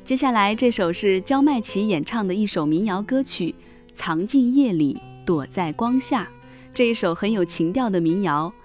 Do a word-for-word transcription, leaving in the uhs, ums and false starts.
接下来这首是焦麦琪演唱的一首民谣歌曲《藏进夜里躲在光下》，这一首很有情调的民谣，